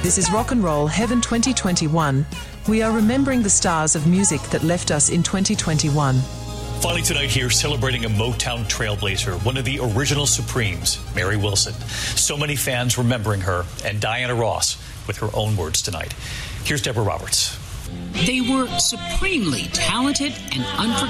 This is Rock and Roll Heaven 2021. We are remembering the stars of music that left us in 2021. Finally tonight here, celebrating a Motown trailblazer, one of the original Supremes, Mary Wilson. So many fans remembering her, and Diana Ross with her own words tonight. Here's Deborah Roberts. They were supremely talented and unforgettable.